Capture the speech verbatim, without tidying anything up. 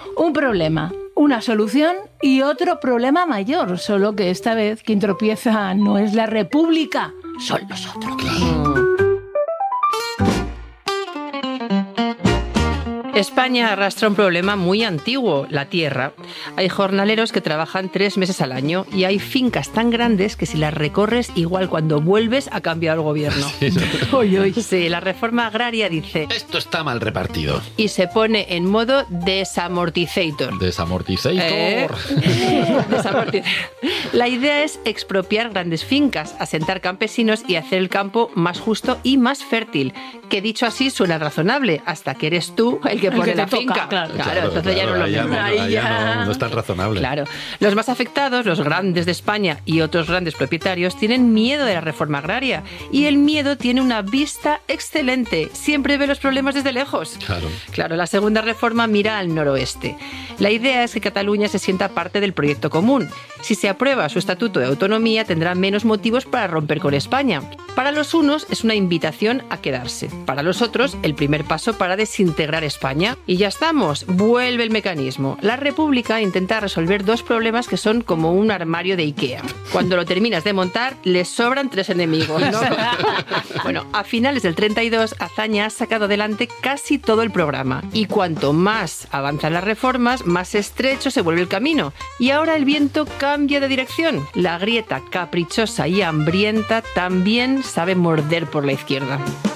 Un problema, una solución y otro problema mayor, solo que esta vez quien tropieza no es la República, son los otros. Claro. España arrastra un problema muy antiguo, la tierra. Hay jornaleros que trabajan tres meses al año y hay fincas tan grandes que si las recorres, igual cuando vuelves ha cambiado el gobierno. Sí, no. Uy, uy. Sí, la reforma agraria dice... Esto está mal repartido. Y se pone en modo desamortizator. Desamortizator. ¿Eh? Desamortizator. La idea es expropiar grandes fincas, asentar campesinos y hacer el campo más justo y más fértil. Que dicho así suena razonable, hasta que eres tú el que pone que la toca, finca. claro. Claro, Claro, entonces claro, ya no lo ahí ya mismo. no, Ahí ahí ya ya- no, no es tan razonable. Claro. Los más afectados, los grandes de España y otros grandes propietarios, tienen miedo de la reforma agraria. Y el miedo tiene una vista excelente. Siempre ve los problemas desde lejos. Claro. Claro, la segunda reforma mira al noroeste. La idea es que Cataluña se sienta parte del proyecto común. Si se aprueba su estatuto de autonomía, tendrá menos motivos para romper con España. Para los unos es una invitación a quedarse. Para los otros, el primer paso para desintegrar España. Y ya estamos, vuelve el mecanismo. La República intenta resolver dos problemas que son como un armario de Ikea. Cuando lo terminas de montar, les sobran tres enemigos, ¿no? Bueno, a finales del treinta y dos, Azaña ha sacado adelante casi todo el programa. Y cuanto más avanzan las reformas, más estrecho se vuelve el camino. Y ahora el viento cambia de dirección. La grieta caprichosa y hambrienta también sabe morder por la izquierda.